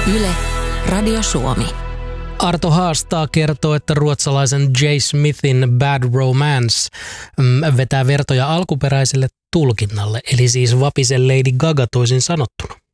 Yle, Radio Suomi. Arto Haastaa kertoo, että ruotsalaisen J. Smithin Bad Romance vetää vertoja alkuperäiselle tulkinnalle, eli siis Vapisen Lady Gaga toisin sanottuna.